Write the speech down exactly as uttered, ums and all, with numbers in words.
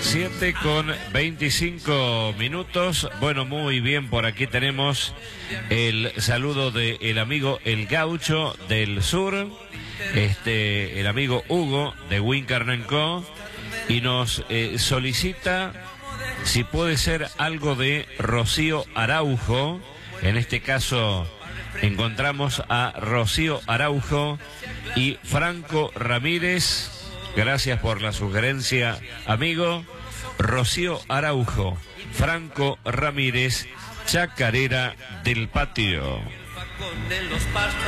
siete con veinticinco minutos. Bueno, muy bien, por aquí tenemos el saludo del amigo El Gaucho del Sur, este, el amigo Hugo de Wincarnanco, y nos eh, solicita si puede ser algo de Rocío Araujo. En este caso encontramos a Rocío Araujo y Franco Ramírez. Gracias por la sugerencia, amigo. Rocío Araujo, Franco Ramírez, Chacarera del Patio.